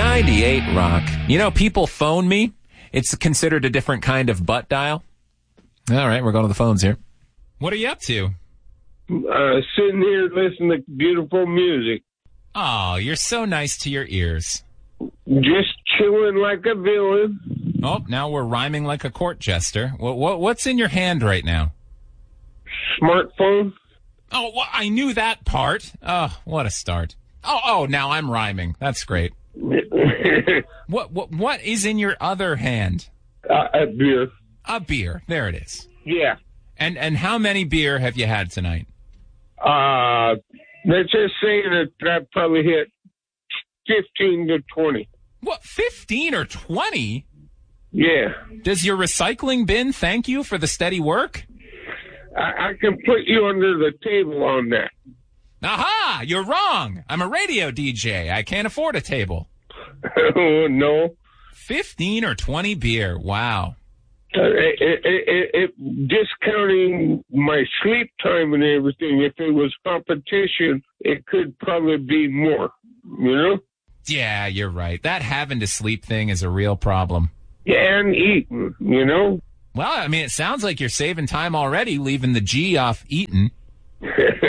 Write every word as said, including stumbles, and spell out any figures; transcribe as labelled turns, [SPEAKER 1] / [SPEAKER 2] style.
[SPEAKER 1] ninety-eight Rock. You know, people phone me. It's considered a different kind of butt dial. All right, we're going to the phones here. What are you up to?
[SPEAKER 2] Uh, sitting here listening to beautiful music.
[SPEAKER 1] Oh, you're so nice to your ears.
[SPEAKER 2] Just chilling like a villain.
[SPEAKER 1] Oh, now we're rhyming like a court jester. What, what What's in your hand right now?
[SPEAKER 2] Smartphone.
[SPEAKER 1] Oh, well, I knew that part. Oh, what a start. Oh, oh, now I'm rhyming. That's great. What what what is in your other hand?
[SPEAKER 2] Uh, a beer.
[SPEAKER 1] A beer. There it is.
[SPEAKER 2] Yeah.
[SPEAKER 1] And and how many beer have you had tonight?
[SPEAKER 2] Uh, let's just say that I probably hit fifteen to twenty.
[SPEAKER 1] What, fifteen or twenty?
[SPEAKER 2] Yeah.
[SPEAKER 1] Does your recycling bin thank you for the steady work?
[SPEAKER 2] I, I can put you under the table on that.
[SPEAKER 1] Aha! You're wrong. I'm a radio D J. I can't afford a table.
[SPEAKER 2] Oh, no.
[SPEAKER 1] fifteen or twenty beer. Wow.
[SPEAKER 2] Uh, it, it, it, it, discounting my sleep time and everything, if it was competition, it could probably be more, you know?
[SPEAKER 1] Yeah, you're right. That having to sleep thing is a real problem.
[SPEAKER 2] Yeah, and eating, you know?
[SPEAKER 1] Well, I mean, it sounds like you're saving time already, leaving the G off eating.